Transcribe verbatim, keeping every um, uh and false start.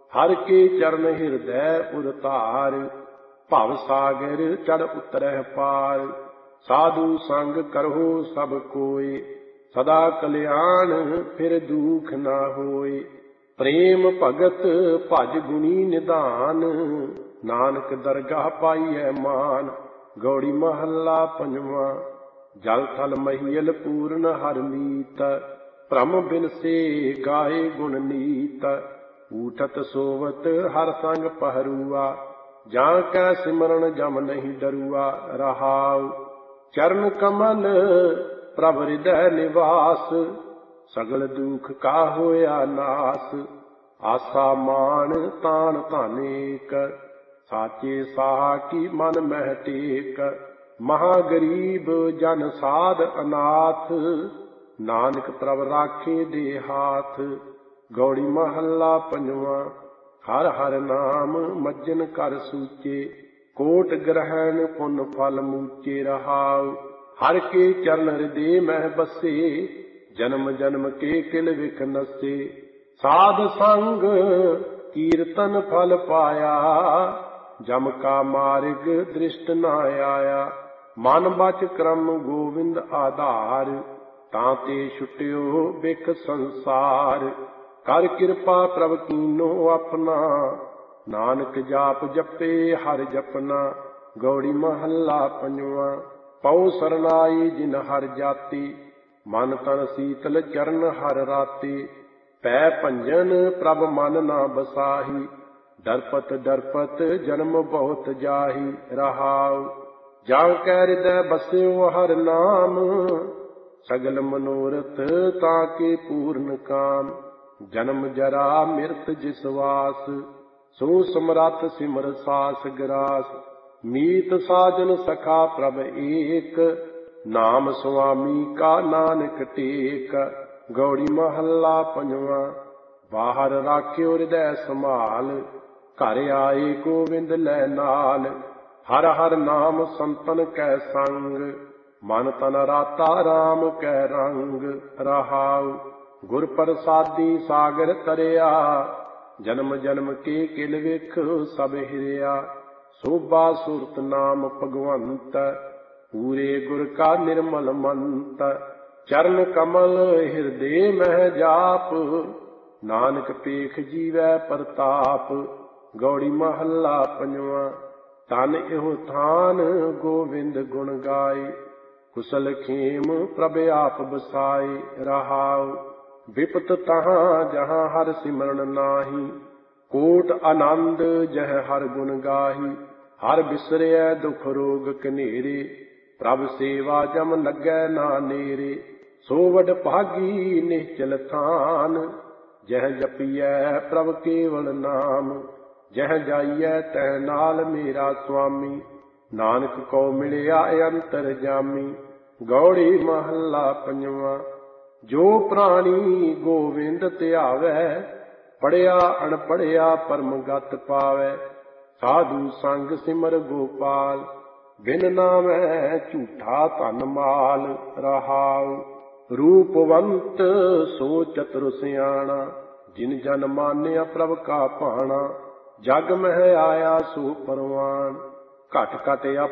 हर के चरण हृदय उरतार, भव सागर चढ़ उतरह पार। साधु संग करहो सब कोय, सदा कल्याण फिर दुख न होय। प्रेम भगत भज गुणी निधान, नानक दरगाह पाइयै मान। गौड़ी महला पंजवा। जल थल महियल पूर्ण हर मीत, भ्रम बिन से गाए गुण नीत। ऊठत सोवत हर संग पहरूआ, जां कै सिमरन जम नहीं डरुआ। रहाउ चरण कमल प्रभ हृदय निवास, सगल दुख का होया नास। आसा मान तान तानेक, साचे साह की मन मह टेक। महागरीब जन साध अनाथ, नानक प्रभ राखे दे हाथ। गौड़ी महला पंजवा। हर हर नाम मज्जन कर सूचे, कोट ग्रहण पुन फल मूचे। रहाउ हर के चरण हृदय मह बसे, जन्म जन्म के किल विख नसे। साध संग कीर्तन फल पाया, जम का मार्ग दृष्ट न आया। मन बच क्रम गोविंद आधार, तांते छुट्यो बिख संसार। कर कृपा प्रभ कीनो अपना, नानक जाप जपे हर जपना। गौड़ी महला पंजवा। पौ सरनाई जिन हर जाति, मन तन शीतल चरण हर राति। पै भंजन प्रभ मन ना बसाही, डरपत डरपत जन्म बहुत जाही। रहाउ जां कै हृदय बस्यो हर नाम, सगल मनोरथ ताके पूर्ण काम। जन्म जरा मृत जिस वास, सो समरथ सिमर सास ग्रास। मीत साजन सखा प्रभ एक, नाम स्वामी का नानक टेक। गौड़ी महला पंजवा। बाहर राख्यो हृदय संभाल, घर आए गोविंद लै नाल। हर हर नाम संतन कै संग, मन तन राता राम कै रंग। रहाउ गुर प्रसादी सागर तरिया, जन्म जन्म के किल विख सब हिरिया। शोभा सुरत नाम भगवंत, पूरे गुर का निर्मल मंत। चरण कमल हृदय मह जाप, नानक पेख जीवै प्रताप। गौड़ी महला पंजवा। तन एहो थान गोविंद गुण गाए, कुशल खेम प्रभ आप बसाए। रहाउ विपत तहाँ जहाँ हर सिमरन नाही, कोट आनंद जह हर गुण गाही। हर बिसरै दुख रोग कनेरे, प्रभ सेवा जम लगै ना नेरे। सो वड भागी निश्चल थान, जह जपियै प्रभ केवल नाम। जह जाइयै तह नाल मेरा स्वामी, नानक को मिलिया अंतर जामी। गौड़ी महला पंजवा। जो प्राणी गोविंद ध्यावै, पढ़िया अनपढ़िया परम गत पावै। साधु संग सिमर गोपाल, बिन नामै झूठा धन माल। रहाउ रूपवंत सो चतुर सियाणा, जिन जन मानिया प्रभ का भाणा। जग मह आया सो परवान, घट घट